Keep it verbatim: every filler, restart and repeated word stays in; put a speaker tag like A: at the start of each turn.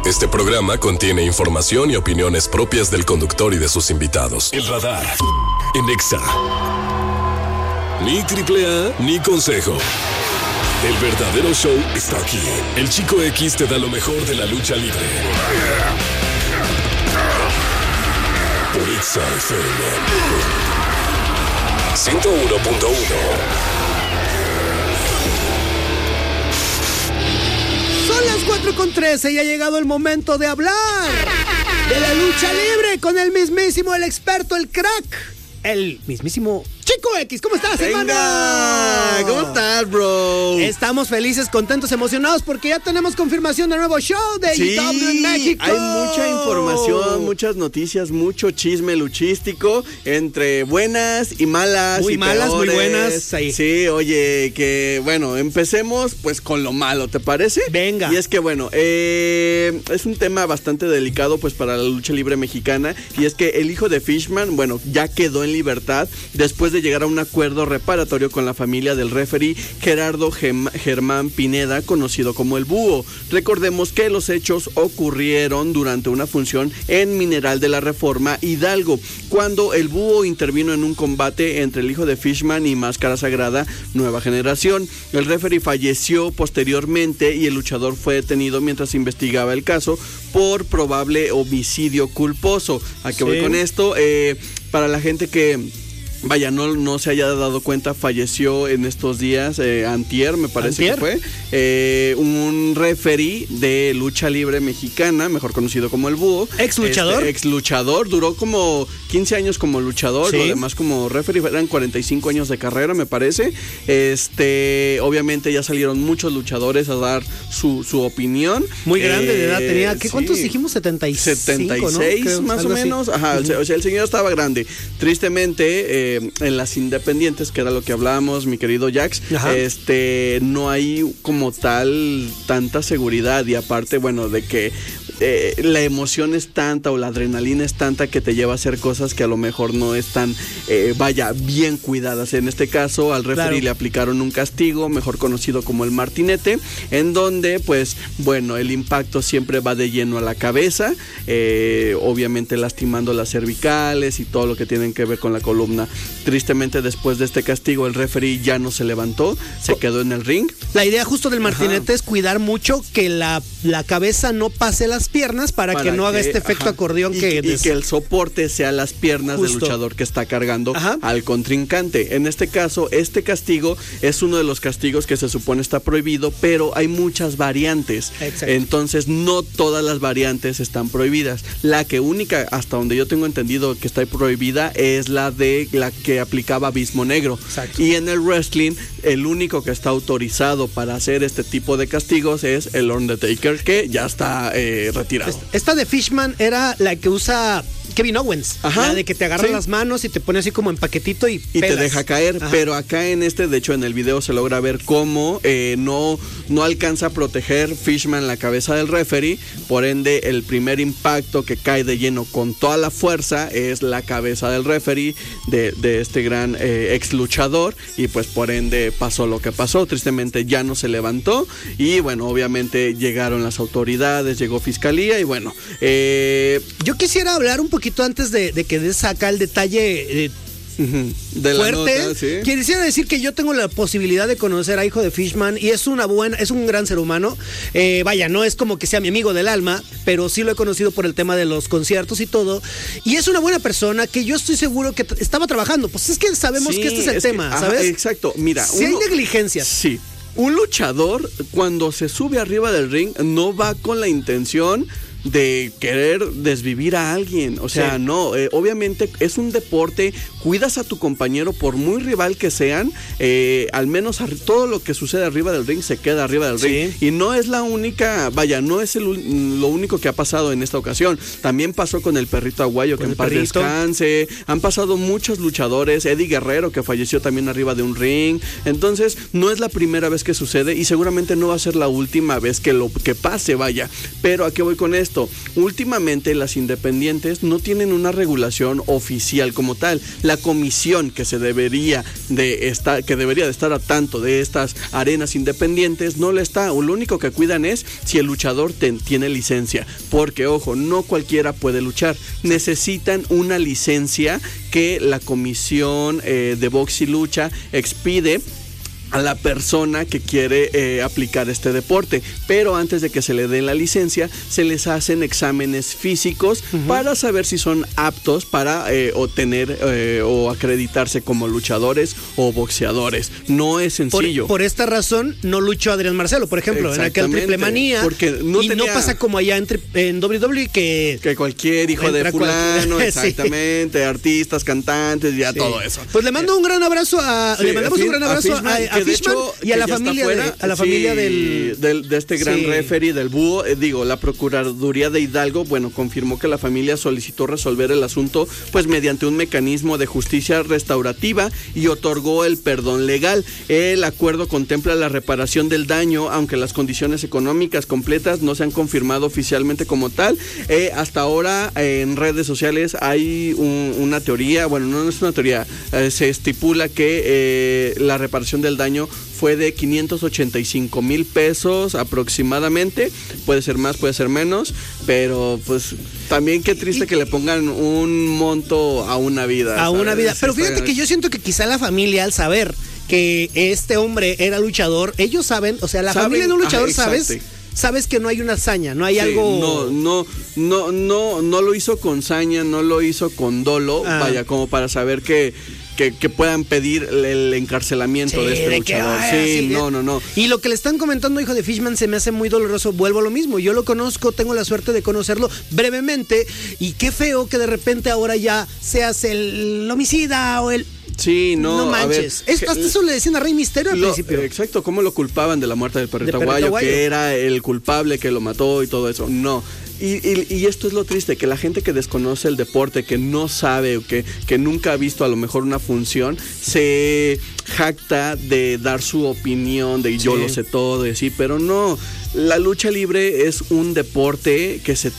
A: Este programa contiene información y opiniones propias del conductor y de sus invitados. El Radar en Exa. Ni triple A ni consejo. El verdadero show está aquí. El Chico X te da lo mejor de la lucha libre. Por Exa F M ciento uno punto uno.
B: Son las cuatro con trece y ha llegado el momento de hablar de la lucha libre con el mismísimo, el experto, el crack, el mismísimo Chico X. ¿Cómo estás,
C: Venga,
B: hermano?
C: ¿cómo estás, bro?
B: Estamos felices, contentos, emocionados porque ya tenemos confirmación del nuevo show de
C: Sí,
B: I W en México.
C: hay mucha información, muchas noticias, mucho chisme luchístico entre buenas y malas.
B: Muy
C: y
B: malas, muy
C: peores.
B: buenas, ahí.
C: Sí, oye, que bueno, empecemos pues con lo malo, ¿te parece?
B: Venga.
C: Y es que bueno, eh, es un tema bastante delicado pues para la lucha libre mexicana, y es que el hijo de Fishman, bueno, ya quedó en libertad después de llegar a un acuerdo reparatorio con la familia del referee Gerardo Gem- Germán Pineda, conocido como el Búho. Recordemos que los hechos ocurrieron durante una función en Mineral de la Reforma, Hidalgo, cuando el Búho intervino en un combate entre el hijo de Fishman y Máscara Sagrada Nueva Generación. El referee falleció posteriormente y el luchador fue detenido mientras investigaba el caso por probable homicidio culposo. ¿A qué
B: Sí.
C: voy con esto? Eh, para la gente que vaya, no, no se haya dado cuenta, falleció en estos días, eh, antier, me parece
B: ¿Antier?
C: que fue, eh, un referee de lucha libre mexicana, mejor conocido como el Búho.
B: ¿Ex luchador?
C: Este, ex luchador, duró como quince años como luchador,
B: Sí.
C: lo demás como referee, eran cuarenta y cinco años de carrera, me parece. Este, obviamente ya salieron muchos luchadores a dar su, su opinión.
B: Muy grande
C: Eh,
B: de edad tenía. ¿Qué,
C: sí.
B: ¿Cuántos dijimos? setenta y cinco,
C: setenta y seis,
B: ¿no? Creo,
C: más o
B: algo así.
C: menos. Ajá,
B: Uh-huh.
C: o sea, el señor estaba grande. Tristemente, eh, en las independientes, que era lo que hablábamos, mi querido Jax,
B: Ajá.
C: este, no hay como tal tanta seguridad, y aparte, bueno, de que eh, la emoción es tanta o la adrenalina es tanta que te lleva a hacer cosas que a lo mejor no están, eh, vaya, bien cuidadas. En este caso, al referee
B: Claro.
C: le aplicaron un castigo, mejor conocido como el martinete, en donde, pues, bueno, el impacto siempre va de lleno a la cabeza, eh, obviamente lastimando las cervicales y todo lo que tienen que ver con la columna. Tristemente, después de este castigo, el referee ya no se levantó, se quedó en el ring.
B: La idea justo del martinete
C: Ajá.
B: es cuidar mucho que la, la cabeza no pase las piernas para,
C: Para
B: que no haga este efecto
C: ajá,
B: acordeón
C: y,
B: que...
C: y
B: des-
C: que el soporte sea las piernas
B: Justo.
C: del luchador que está cargando
B: Ajá.
C: al contrincante. En este caso, este castigo es uno de los castigos que se supone está prohibido, pero hay muchas variantes.
B: Exacto.
C: Entonces, no todas las variantes están prohibidas. La que única, hasta donde yo tengo entendido que está prohibida, es la de la que aplicaba Abismo Negro.
B: Exacto.
C: Y en el wrestling, el único que está autorizado para hacer este tipo de castigos es el Undertaker, que ya está eh, retirado.
B: Esta de Fishman era la que usa Kevin Owens.
C: Ajá,
B: La de que te agarra
C: sí.
B: las manos y te pone así como en paquetito y
C: Y
B: pelas.
C: te deja caer,
B: Ajá.
C: pero acá en este, de hecho en el video se logra ver cómo eh, no, no alcanza a proteger Fishman la cabeza del referee, por ende el primer impacto que cae de lleno con toda la fuerza es la cabeza del referee, de, de este gran eh, ex luchador, y pues por ende pasó lo que pasó. Tristemente ya no se levantó, y bueno, obviamente llegaron las autoridades, llegó fiscalía, y bueno, eh,
B: Yo quisiera hablar un poquito antes de, de que des acá el detalle eh,
C: de la
B: fuerte.
C: nota, ¿sí?
B: Quisiera decir que yo tengo la posibilidad de conocer a hijo de Fishman y es una buena, es un gran ser humano. Eh, vaya, no es como que sea mi amigo del alma, pero sí lo he conocido por el tema de los conciertos y todo. Y es una buena persona que yo estoy seguro que t- estaba trabajando. Pues es que sabemos
C: Sí,
B: que este es el
C: es que-
B: tema,
C: ajá,
B: ¿sabes?
C: exacto, mira.
B: Si hay
C: uno-
B: negligencias.
C: Sí. Un luchador, cuando se sube arriba del ring, no va con la intención de querer desvivir a alguien. O sea,
B: Sí.
C: no, eh, obviamente es un deporte, cuidas a tu compañero por muy rival que sean, eh, al menos arri- todo lo que sucede arriba del ring se queda arriba del
B: Sí.
C: ring. Y no es la única, vaya, no es el, un- lo único que ha pasado en esta ocasión. También pasó con el perrito aguayo, que
B: Con
C: en
B: el
C: paz
B: perrito.
C: descanse. Han pasado muchos luchadores, Eddie Guerrero, que falleció también arriba de un ring. Entonces, no es la primera vez que sucede y seguramente no va a ser la última vez que lo que pase, vaya. Pero ¿a qué voy con esto? esto? Últimamente las independientes no tienen una regulación oficial como tal. La comisión que se debería de estar, que debería de estar a tanto de estas arenas independientes no lo está. Lo único que cuidan es si el luchador ten, tiene licencia, porque ojo, no cualquiera puede luchar. Necesitan una licencia que la comisión eh, de box y lucha expide a la persona que quiere eh, aplicar este deporte, pero antes de que se le den la licencia se les hacen exámenes físicos uh-huh. para saber si son aptos para eh, obtener eh, o acreditarse como luchadores o boxeadores. No es sencillo.
B: Por, por esta razón no luchó Adrián Marcelo, por ejemplo, en aquel Triple Manía,
C: porque no
B: y
C: tenía...
B: no pasa como allá en, en doble u doble u E que
C: que cualquier hijo de fulano, cualquier... exactamente, sí. artistas, artistas, ya sí. todo eso.
B: Pues le mando un gran abrazo a sí, le mandamos a un gran abrazo a, Fishman, a, a Fishman hecho, y a la familia fuera, de, a la sí, familia del...
C: del de este gran sí. referee del búho. Eh, digo, la Procuraduría de Hidalgo, bueno, confirmó que la familia solicitó resolver el asunto pues mediante un mecanismo de justicia restaurativa y otorgó el perdón legal. El acuerdo contempla la reparación del daño, aunque las condiciones económicas completas no se han confirmado oficialmente como tal. Eh, hasta ahora eh, en redes sociales hay un, una teoría, bueno, no es una teoría, eh, se estipula que eh, la reparación del daño fue de quinientos ochenta y cinco mil pesos aproximadamente, puede ser más, puede ser menos, pero pues también qué triste que le pongan un monto a una vida.
B: A
C: ¿sabes?
B: una vida, pero fíjate que yo siento que quizá la familia al saber que este hombre era luchador, ellos saben, o sea, la ¿saben? Familia de un luchador, ah, ¿sabes? Sabes que no hay una hazaña, no hay sí, algo...
C: No, no, no, no, no lo hizo con saña, no lo hizo con dolo, ah. vaya, como para saber que... Que, que puedan pedir el encarcelamiento sí, de este de luchador. Que, ay, sí, sí, no, no, no.
B: Y lo que le están comentando, hijo de Fishman, se me hace muy doloroso. Vuelvo a lo mismo. Yo lo conozco, tengo la suerte de conocerlo brevemente. Y qué feo que de repente ahora ya seas el homicida o el...
C: Sí, no,
B: no manches.
C: A ver,
B: Esto, hasta eso le decían a Rey Misterio al
C: lo,
B: principio.
C: Exacto, cómo lo culpaban de la muerte del perrito aguayo, que era el culpable que lo mató y todo eso. No. Y, y, y esto es lo triste, que la gente que desconoce el deporte, que no sabe o que, que nunca ha visto a lo mejor una función, se jacta de dar su opinión, de sí. yo lo sé todo, y así, pero no. La lucha libre es un deporte que se